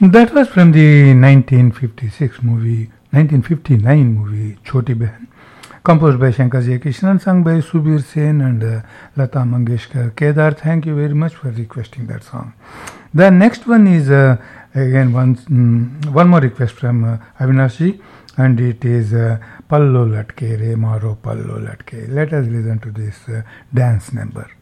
That was from the 1959 movie Choti Behan, composed by Shankar J. Krishnan, sung by Subir Sen and Lata Mangeshkar. Kedar, thank you very much for requesting that song. The next one is again one more request from Avinash ji, and it is Pallo Latke Re Maro Pallo Latke. Let us listen to this dance number.